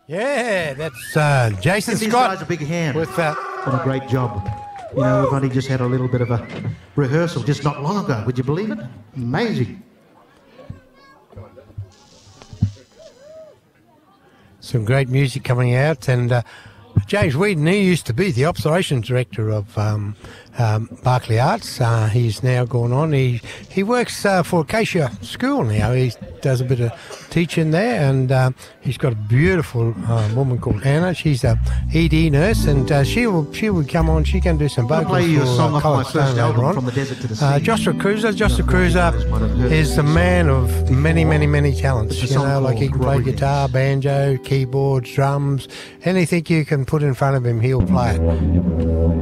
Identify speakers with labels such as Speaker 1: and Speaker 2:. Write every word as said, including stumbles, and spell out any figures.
Speaker 1: Yeah, that's uh, Jason
Speaker 2: Give
Speaker 1: Scott.
Speaker 2: these guys a big hand.
Speaker 1: With that.
Speaker 2: Done a great job. You know, we've only just had a little bit of a rehearsal just not long ago. Would you believe it? Amazing.
Speaker 1: Some great music coming out, and uh, James Whedon, he used to be the operations director of um, um, Berkeley Arts. Uh, he's now gone on. He he works uh, for Acacia School now. He does a bit of teaching there, and uh, he's got a beautiful uh, woman called Anna. She's a E D nurse, and uh, she will she will come on. She can do some vocals.
Speaker 2: I'll play you a
Speaker 1: for,
Speaker 2: song
Speaker 1: uh,
Speaker 2: off my
Speaker 1: Colin
Speaker 2: first
Speaker 1: Stone
Speaker 2: album,
Speaker 1: on.
Speaker 2: From the Desert to the Sea.
Speaker 1: Uh, Joshua Cruiser. Joshua Cruiser is a man of many, many, many talents. You know, like he can play guitar, banjo, keyboards, drums, anything you can put in front of him, he'll play it.